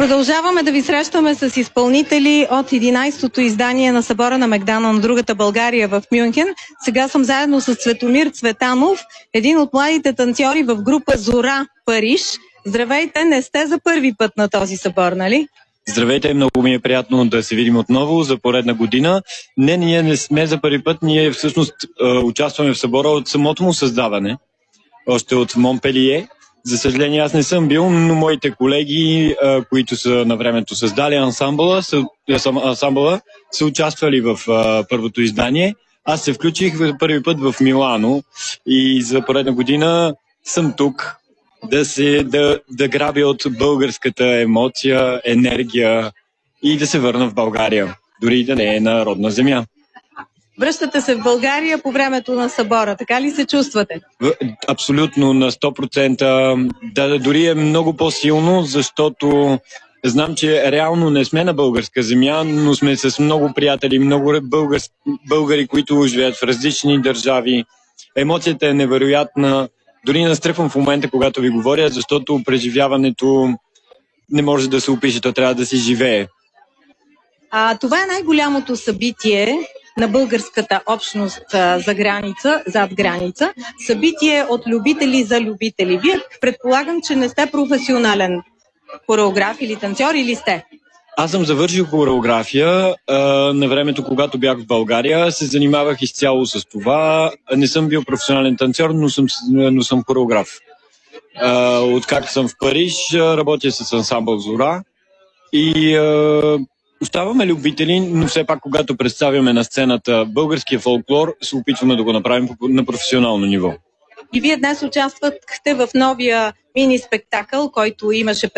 Продължаваме да ви срещаме с изпълнители от 11-то издание на събора на Мегдана на другата България в Мюнхен. Сега съм заедно с Цветомир Цветанов, един от младите танцори в група Зора Париж. Здравейте, не сте за първи път на този събор, нали? Здравейте, много ми е приятно да се видим отново за поредна година. Не, ние не сме за първи път, ние всъщност участваме в събора от самото му създаване, още от Монпелие. За съжаление аз не съм бил, но моите колеги, които са на времето създали ансамбъла, са участвали в първото издание. Аз се включих за първи път в Милано и за поредна година съм тук да грабя от българската емоция, енергия и да се върна в България, дори да не е на родна земя. Връщате се в България по времето на събора, така ли се чувствате? Абсолютно, на 100%. Да, дори е много по-силно, защото знам, че реално не сме на българска земя, но сме с много приятели, много българи, които живеят в различни държави. Емоцията е невероятна. Дори настръхвам в момента, когато ви говоря, защото преживяването не може да се опише, то трябва да се живее. Това е най-голямото събитие на българската общност зад граница. Събитие от любители за любители. Вие предполагам, че не сте професионален хореограф или танцор, или сте? Аз съм завършил хореография. На времето, когато бях в България, се занимавах изцяло с това. Не съм бил професионален танцор, но съм хореограф. Откакто съм в Париж, работя с ансамбъл Зора и оставаме любители, но все пак, когато представяме на сцената българския фолклор, се опитваме да го направим на професионално ниво. И вие днес участвахте в новия мини-спектакъл, който имаше